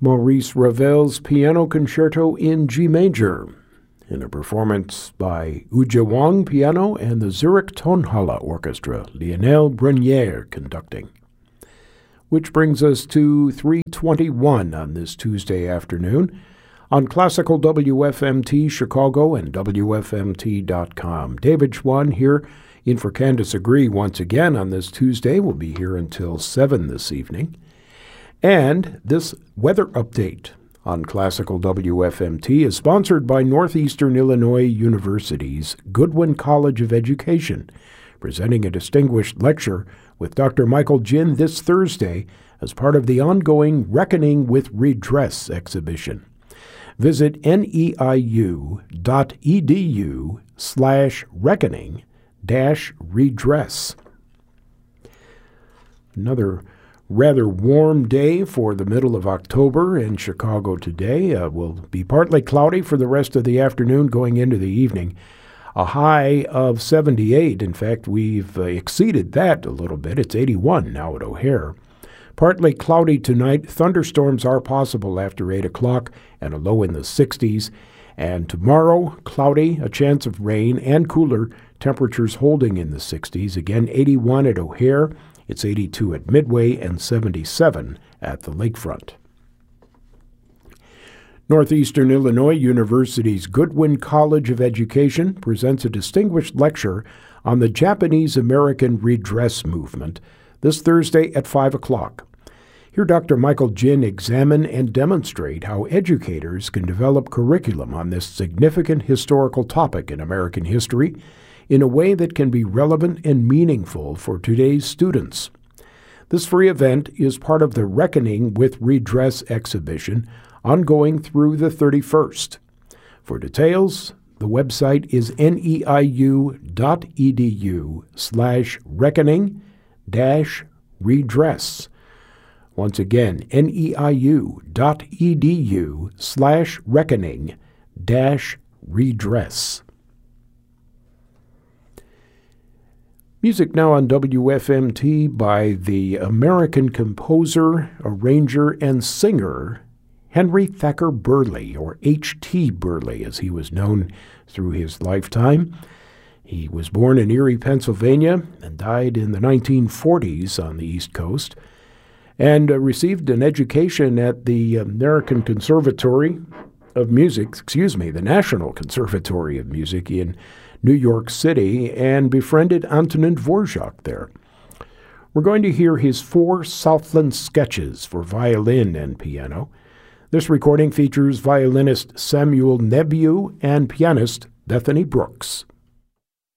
Maurice Ravel's Piano Concerto in G Major, in a performance by Uja Wang piano and the Zurich Tonhalle Orchestra, Lionel Brunier conducting. Which brings us to 3:21 on this Tuesday afternoon on Classical WFMT Chicago and WFMT.com. David Schwann here in for Candace Agree once again on this Tuesday. We'll be here until 7 this evening. And this weather update on Classical WFMT is sponsored by Northeastern Illinois University's Goodwin College of Education, presenting a distinguished lecture with Dr. Michael Jin this Thursday as part of the ongoing Reckoning with Redress exhibition. Visit neiu.edu/reckoning-redress. Another rather warm day for the middle of October in Chicago today. Will be partly cloudy for the rest of the afternoon going into the evening. A high of 78. In fact, we've exceeded that a little bit. It's 81 now at O'Hare. Partly cloudy tonight. Thunderstorms are possible after 8 o'clock and a low in the 60s. And tomorrow, cloudy, a chance of rain and cooler. Temperatures holding in the 60s. Again, 81 at O'Hare. It's 82 at Midway and 77 at the lakefront. Northeastern Illinois University's Goodwin College of Education presents a distinguished lecture on the Japanese-American redress movement this Thursday at 5 o'clock. Here Dr. Michael Jin examine and demonstrate how educators can develop curriculum on this significant historical topic in American history in a way that can be relevant and meaningful for today's students. This free event is part of the Reckoning with Redress exhibition ongoing through the 31st. For details, the website is neiu.edu/reckoning-redress. Once again, neiu.edu/reckoning-redress. Music now on WFMT by the American composer, arranger, and singer Henry Thacker Burleigh, or H.T. Burleigh as he was known through his lifetime. He was born in Erie, Pennsylvania, and died in the 1940s on the East Coast, and received an education at the National Conservatory of Music in New York City, and befriended Antonin Dvorak there. We're going to hear his 4 Southland sketches for violin and piano. This recording features violinist Samuel Nebiu and pianist Bethany Brooks.